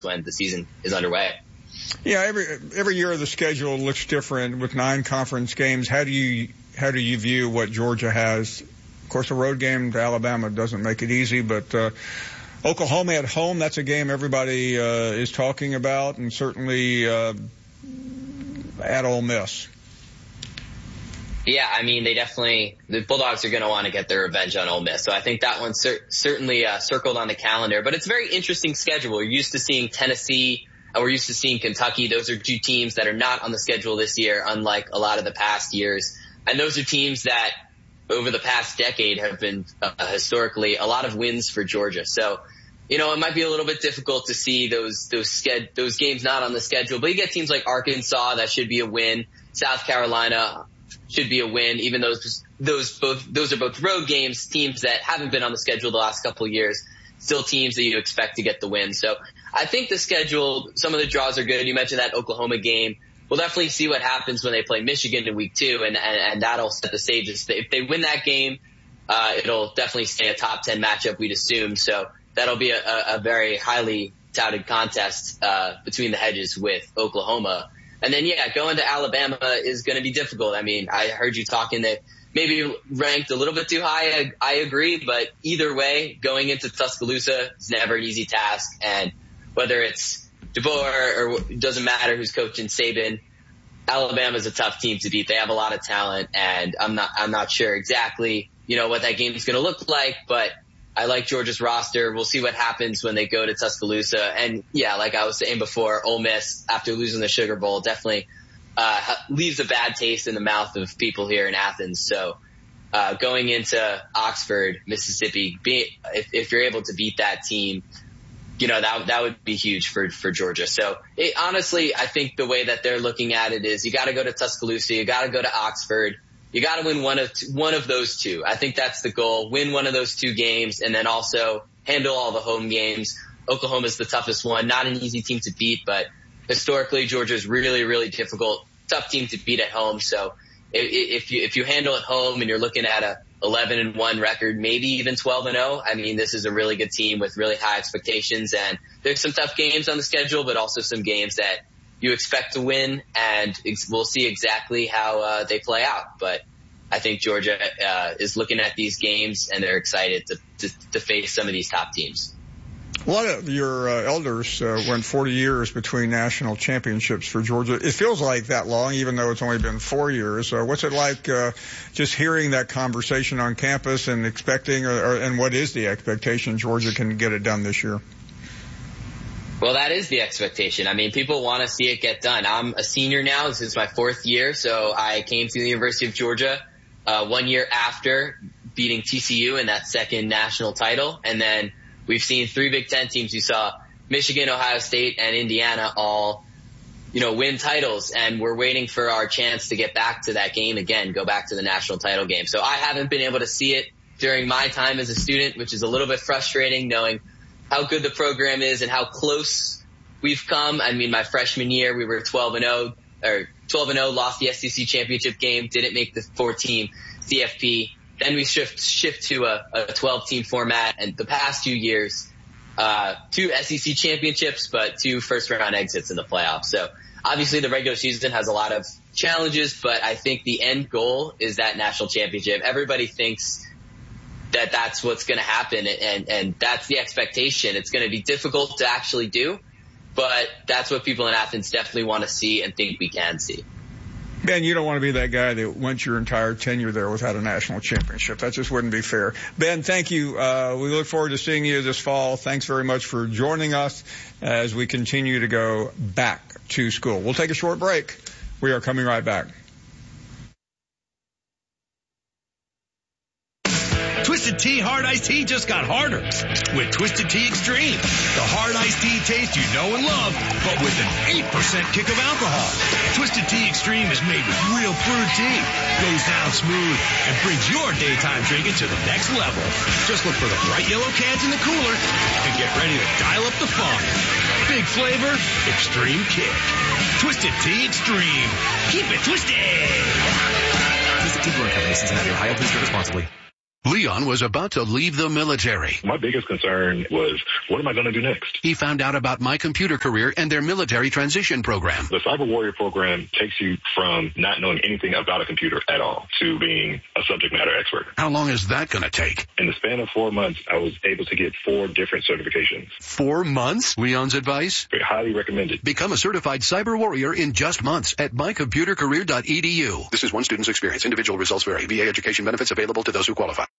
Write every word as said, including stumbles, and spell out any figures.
when the season is underway. Yeah, every every year the schedule looks different with nine conference games. How do you how do you view what Georgia has? Of course, a road game to Alabama doesn't make it easy, but uh, Oklahoma at home, that's a game everybody uh, is talking about, and certainly uh, at Ole Miss. Yeah, I mean, they definitely, the Bulldogs are going to want to get their revenge on Ole Miss. So I think that one's cer- certainly uh, circled on the calendar. But it's a very interesting schedule. We're used to seeing Tennessee, and we're used to seeing Kentucky. Those are two teams that are not on the schedule this year, unlike a lot of the past years. And those are teams that over the past decade have been uh, historically a lot of wins for Georgia. So, you know, it might be a little bit difficult to see those those sched- those games not on the schedule. But you get teams like Arkansas, that should be a win. South Carolina should be a win, even though those, those both, those are both road games, teams that haven't been on the schedule the last couple of years, still teams that you expect to get the win. So I think the schedule, some of the draws are good. You mentioned that Oklahoma game. We'll definitely see what happens when they play Michigan in week two, and, and, and that'll set the stage. If they win that game, uh, it'll definitely stay a top ten matchup, we'd assume. So that'll be a, a, a very highly touted contest, uh, between the hedges with Oklahoma. And then, yeah, going to Alabama is going to be difficult. I mean, I heard you talking that maybe ranked a little bit too high. I, I agree. But either way, going into Tuscaloosa is never an easy task. And whether it's DeBoer or it doesn't matter who's coaching Saban, Alabama's a tough team to beat. They have a lot of talent. And I'm not, I'm not sure exactly, you know, what that game is going to look like. But I like Georgia's roster. We'll see what happens when they go to Tuscaloosa. And yeah, like I was saying before, Ole Miss, after losing the Sugar Bowl, definitely uh, leaves a bad taste in the mouth of people here in Athens. So uh, going into Oxford, Mississippi, be, if, if you're able to beat that team, you know, that that would be huge for, for Georgia. So it, honestly, I think the way that they're looking at it is you got to go to Tuscaloosa, you got to go to Oxford. You got to win one of two, one of those two. I think that's the goal. Win one of those two games, and then also handle all the home games. Oklahoma's the toughest one. Not an easy team to beat, but historically Georgia's really, really difficult, tough team to beat at home. So if, if you if you handle at home and you're looking at a eleven and one record, maybe even twelve and oh, I mean, this is a really good team with really high expectations. And there's some tough games on the schedule, but also some games that you expect to win, and we'll see exactly how uh, they play out. But I think Georgia uh, is looking at these games, and they're excited to, to, to face some of these top teams. A lot of your uh, elders uh, went forty years between national championships for Georgia. It feels like that long, even though it's only been four years. Uh, what's it like uh, just hearing that conversation on campus and expecting, or, or, and what is the expectation Georgia can get it done this year? Well, that is the expectation. I mean, people want to see it get done. I'm a senior now. This is my fourth year. So I came to the University of Georgia uh, one year after beating T C U in that second national title. And then we've seen three Big Ten teams. You saw Michigan, Ohio State, and Indiana all, you know, win titles. And we're waiting for our chance to get back to that game again, go back to the national title game. So I haven't been able to see it during my time as a student, which is a little bit frustrating, knowing how good the program is and how close we've come. I mean, my freshman year, we were twelve and oh, or twelve and oh, lost the S E C championship game, didn't make the four-team C F P. Then we shift shift to a, a twelve-team format, and the past two years, uh, two S E C championships, but two first-round exits in the playoffs. So obviously the regular season has a lot of challenges, but I think the end goal is that national championship. Everybody thinks that that's what's going to happen, and, and that's the expectation. It's going to be difficult to actually do, but that's what people in Athens definitely want to see and think we can see. Ben, you don't want to be that guy that went your entire tenure there without a national championship. That just wouldn't be fair. Ben, thank you. Uh, we look forward to seeing you this fall. Thanks very much for joining us as we continue to go back to school. We'll take a short break. We are coming right back. Twisted Tea Hard Iced Tea just got harder with Twisted Tea Extreme. The hard iced tea taste you know and love, but with an eight percent kick of alcohol. Twisted Tea Extreme is made with real brewed tea, goes down smooth, and brings your daytime drinking to the next level. Just look for the bright yellow cans in the cooler and get ready to dial up the fun. Big flavor, extreme kick. Twisted Tea Extreme. Keep it twisted. Twisted Tea Brewing Company, Cincinnati, Ohio. Please drink responsibly. Leon was about to leave the military. My biggest concern was, what am I going to do next? He found out about My Computer Career and their military transition program. The Cyber Warrior program takes you from not knowing anything about a computer at all to being a subject matter expert. How long is that going to take? In the span of four months, I was able to get four different certifications. Four months? Leon's advice? Very highly recommended. Become a certified Cyber Warrior in just months at my computer career dot e d u. This is one student's experience. Individual results vary. V A education benefits available to those who qualify.